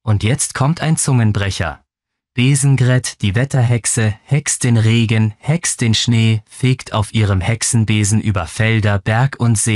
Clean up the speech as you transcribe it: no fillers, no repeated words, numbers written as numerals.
Und jetzt kommt ein Zungenbrecher. Besengret, die Wetterhexe, hext den Regen, hext den Schnee, fegt auf ihrem Hexenbesen über Felder, Berg und See.